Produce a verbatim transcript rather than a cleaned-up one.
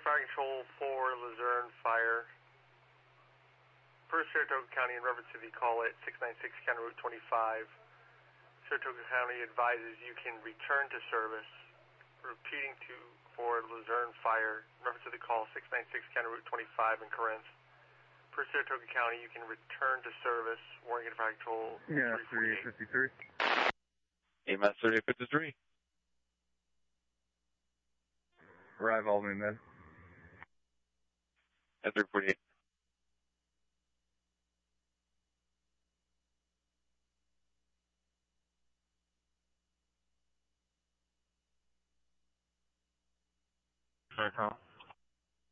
Fire Control for Luzerne Fire. First Saratoga County in reference to the call at six nine six County Route twenty-five. Saratoga County advises you can return to service. Repeating to for Luzerne Fire in reference to the call six nine six County Route twenty-five in Corinth. For Saratoga County, you can return to service. Warning Fire Control. Yeah, thirty-eight fifty-three. A M S thirty-eight fifty-three. Arrive all new men. At three forty-eight. Sorry, Carl.